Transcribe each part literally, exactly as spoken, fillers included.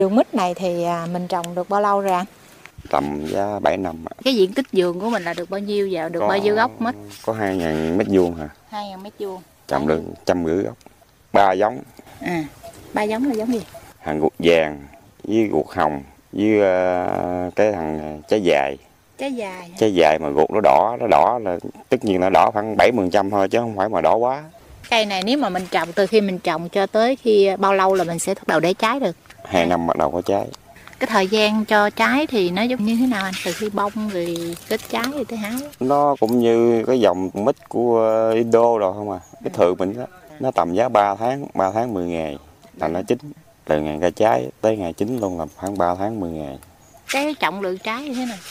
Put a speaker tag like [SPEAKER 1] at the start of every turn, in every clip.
[SPEAKER 1] Vườn mít này thì mình trồng được bao lâu rồi anh?
[SPEAKER 2] Tầm giá bảy năm.
[SPEAKER 1] Cái diện tích vườn của mình là được bao nhiêu và được
[SPEAKER 2] có,
[SPEAKER 1] bao nhiêu gốc mít?
[SPEAKER 2] Có hai ngàn mét vuông hả?
[SPEAKER 1] Hai ngàn mét vuông.
[SPEAKER 2] Trồng được trăm rưỡi gốc. Ba giống.
[SPEAKER 1] À, ba giống là giống gì?
[SPEAKER 2] Hàng ruột vàng với ruột hồng với uh, cái thằng trái dài.
[SPEAKER 1] Trái dài. Hả?
[SPEAKER 2] Trái dài mà ruột nó đỏ, nó đỏ là tất nhiên nó đỏ khoảng bảy mươi phần trăm thôi chứ không phải mà đỏ quá.
[SPEAKER 1] Cây này nếu mà mình trồng từ khi mình trồng cho tới khi bao lâu là mình sẽ bắt đầu để trái được?
[SPEAKER 2] Hai năm bắt đầu có trái.
[SPEAKER 1] Cái thời gian cho trái thì nó giống như thế nào anh? Từ khi bông rồi kết trái rồi tới hái?
[SPEAKER 2] Nó cũng như cái dòng mít của Indo rồi không à. Cái thường mình đó, nó tầm giá ba tháng, ba tháng mười ngày là nó chín. Từ ngày ra trái tới ngày chín luôn là khoảng ba tháng mười ngày.
[SPEAKER 1] Cái trọng lượng trái như thế nào?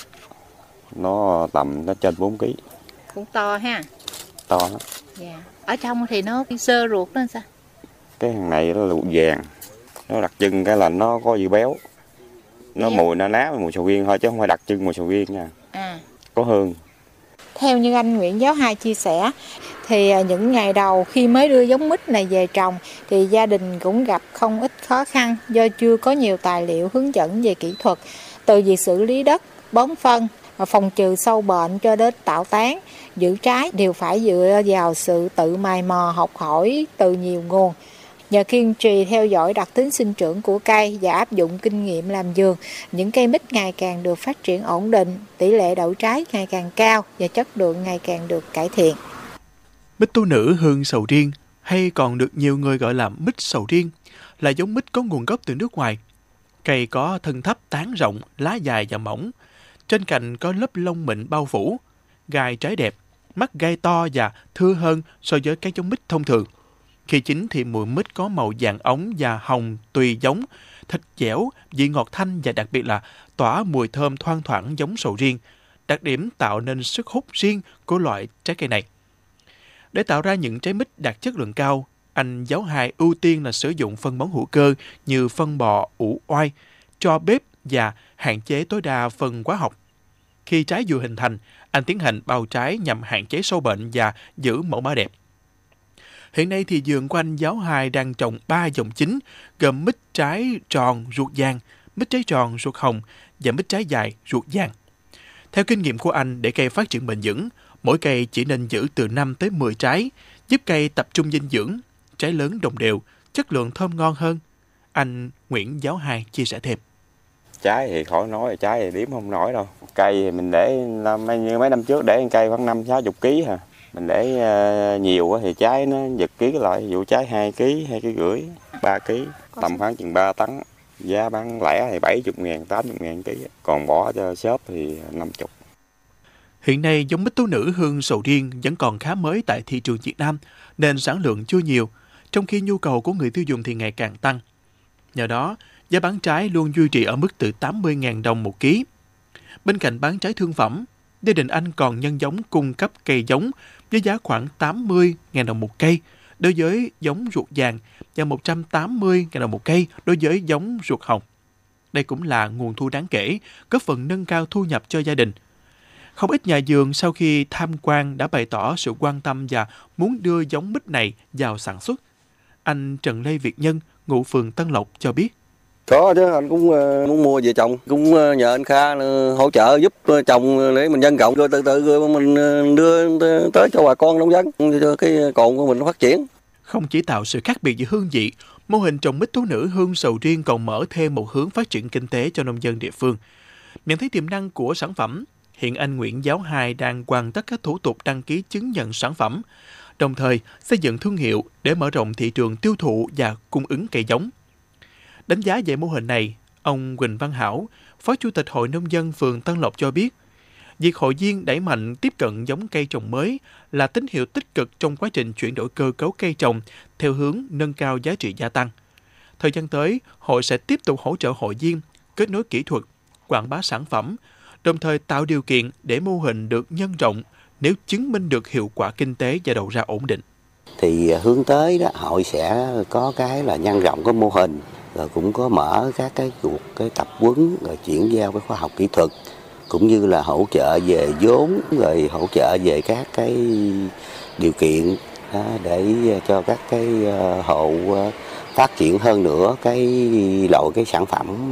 [SPEAKER 2] Nó tầm nó trên bốn ký.
[SPEAKER 1] Cũng to ha.
[SPEAKER 2] To lắm.
[SPEAKER 1] Dạ. Ở trong thì nó sơ ruột đó sao?
[SPEAKER 2] Cái hàng này nó là ruột vàng. Nó đặc trưng cái là nó có gì béo. Nó yeah. Mùi na ná mùi sầu riêng thôi chứ không phải đặc trưng mùi sầu riêng nha.
[SPEAKER 1] À.
[SPEAKER 2] Có hương.
[SPEAKER 1] Theo như anh Nguyễn Giáo Hai chia sẻ thì những ngày đầu khi mới đưa giống mít này về trồng thì gia đình cũng gặp không ít khó khăn do chưa có nhiều tài liệu hướng dẫn về kỹ thuật, từ việc xử lý đất, bón phân, phòng trừ sâu bệnh cho đến tạo tán, giữ trái đều phải dựa vào sự tự mày mò học hỏi từ nhiều nguồn. Nhờ kiên trì theo dõi đặc tính sinh trưởng của cây và áp dụng kinh nghiệm làm vườn, những cây mít ngày càng được phát triển ổn định, tỷ lệ đậu trái ngày càng cao và chất lượng ngày càng được cải thiện.
[SPEAKER 3] Mít tú nữ hương sầu riêng, hay còn được nhiều người gọi là mít sầu riêng, là giống mít có nguồn gốc từ nước ngoài. Cây có thân thấp tán rộng, lá dài và mỏng. Trên cành có lớp lông mịn bao phủ, gai trái đẹp, mắt gai to và thưa hơn so với các giống mít thông thường. Khi chín thì mùi mít có màu vàng ống và hồng tùy giống, thịt dẻo, vị ngọt thanh và đặc biệt là tỏa mùi thơm thoang thoảng giống sầu riêng, đặc điểm tạo nên sức hút riêng của loại trái cây này. Để tạo ra những trái mít đạt chất lượng cao, anh Giáo Hai ưu tiên là sử dụng phân bón hữu cơ như phân bò, ủ oai, tro bếp và hạn chế tối đa phân hóa học. Khi trái vừa hình thành, anh tiến hành bao trái nhằm hạn chế sâu bệnh và giữ mẫu mã đẹp. Hiện nay thì vườn của anh Giáo Hai đang trồng ba dòng chính gồm mít trái tròn ruột vàng, mít trái tròn ruột hồng và mít trái dài ruột vàng. Theo kinh nghiệm của anh, để cây phát triển bền vững, mỗi cây chỉ nên giữ từ năm tới mười trái, giúp cây tập trung dinh dưỡng, trái lớn đồng đều, chất lượng thơm ngon hơn. Anh Nguyễn Giáo Hai chia sẻ thêm.
[SPEAKER 2] Trái thì khỏi nói, trái thì đếm không nổi đâu. Cây thì mình để như mấy năm trước để cây khoảng năm sáu chục ký hả. Mình để nhiều thì trái nó giật ký lại, ví dụ trái hai ký, hai ký rưỡi, ba ký, tầm khoảng chừng ba tấn. Giá bán lẻ thì bảy mươi ngàn, tám mươi ngàn ký, còn bỏ cho shop thì năm mươi.
[SPEAKER 3] Hiện nay giống mít tú nữ hương sầu riêng vẫn còn khá mới tại thị trường Việt Nam nên sản lượng chưa nhiều, trong khi nhu cầu của người tiêu dùng thì ngày càng tăng. Nhờ đó, giá bán trái luôn duy trì ở mức từ tám mươi ngàn đồng một ký. Bên cạnh bán trái thương phẩm, gia đình anh còn nhân giống cung cấp cây giống với giá khoảng tám mươi ngàn đồng một cây đối với giống ruột vàng và một trăm tám mươi ngàn đồng một cây đối với giống ruột hồng. Đây cũng là nguồn thu đáng kể, góp phần nâng cao thu nhập cho gia đình. Không ít nhà vườn sau khi tham quan đã bày tỏ sự quan tâm và muốn đưa giống mít này vào sản xuất. Anh Trần Lê Việt Nhân, ngụ phường Tân Lộc cho biết.
[SPEAKER 4] Có chứ, anh cũng muốn mua về trồng, cũng nhờ anh Kha hỗ trợ giúp trồng để mình nhân rộng, rồi từ từ mình đưa tới cho bà con nông dân, cho cái cồn của mình phát triển.
[SPEAKER 3] Không chỉ tạo sự khác biệt về hương vị, mô hình trồng mít tú nữ hương sầu riêng còn mở thêm một hướng phát triển kinh tế cho nông dân địa phương. Nhận thấy tiềm năng của sản phẩm, hiện anh Nguyễn Giáo Hai đang hoàn tất các thủ tục đăng ký chứng nhận sản phẩm, đồng thời xây dựng thương hiệu để mở rộng thị trường tiêu thụ và cung ứng cây giống. Đánh giá về mô hình này, ông Quỳnh Văn Hảo, Phó Chủ tịch Hội Nông dân phường Tân Lộc cho biết, việc hội viên đẩy mạnh tiếp cận giống cây trồng mới là tín hiệu tích cực trong quá trình chuyển đổi cơ cấu cây trồng theo hướng nâng cao giá trị gia tăng. Thời gian tới, hội sẽ tiếp tục hỗ trợ hội viên kết nối kỹ thuật, quảng bá sản phẩm, đồng thời tạo điều kiện để mô hình được nhân rộng nếu chứng minh được hiệu quả kinh tế và đầu ra ổn định.
[SPEAKER 5] Thì hướng tới đó, hội sẽ có cái là nhân rộng cái mô hình, rồi cũng có mở các cái cuộc cái tập huấn, rồi chuyển giao cái khoa học kỹ thuật, cũng như là hỗ trợ về vốn, rồi hỗ trợ về các cái điều kiện đó, để cho các cái hộ phát triển hơn nữa cái loại cái sản phẩm